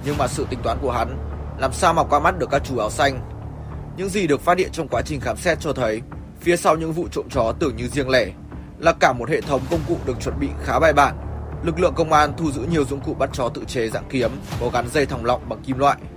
Nhưng mà sự tính toán của hắn làm sao mà qua mắt được các chủ áo xanh. Những gì được phát hiện trong quá trình khám xét cho thấy phía sau những vụ trộm chó tưởng như riêng lẻ là cả một hệ thống công cụ được chuẩn bị khá bài bản. Lực lượng công an thu giữ nhiều dụng cụ bắt chó tự chế dạng kiếm có gắn dây thòng lọng bằng kim loại.